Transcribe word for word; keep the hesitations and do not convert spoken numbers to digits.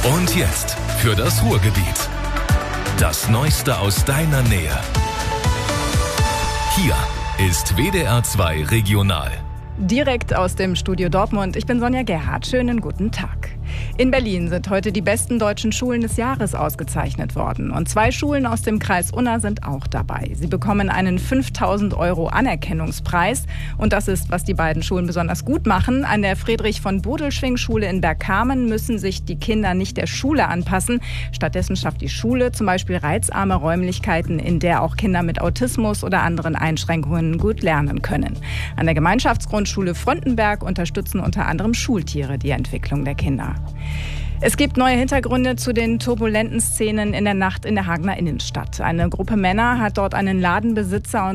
Und jetzt für das Ruhrgebiet. Das Neueste aus deiner Nähe. Hier ist W D R zwei Regional. Direkt aus dem Studio Dortmund. Ich bin Sonja Gerhardt. Schönen guten Tag. In Berlin sind heute die besten deutschen Schulen des Jahres ausgezeichnet worden. Und zwei Schulen aus dem Kreis Unna sind auch dabei. Sie bekommen einen fünftausend Euro Anerkennungspreis. Und das ist, was die beiden Schulen besonders gut machen. An der Friedrich-von-Bodelschwingh-Schule in Bergkamen müssen sich die Kinder nicht der Schule anpassen. Stattdessen schafft die Schule zum Beispiel reizarme Räumlichkeiten, in der auch Kinder mit Autismus oder anderen Einschränkungen gut lernen können. An der Gemeinschaftsgrundschule Fröndenberg unterstützen unter anderem Schultiere die Entwicklung der Kinder. Es gibt neue Hintergründe zu den turbulenten Szenen in der Nacht in der Hagener Innenstadt. Eine Gruppe Männer hat dort einen Ladenbesitzer und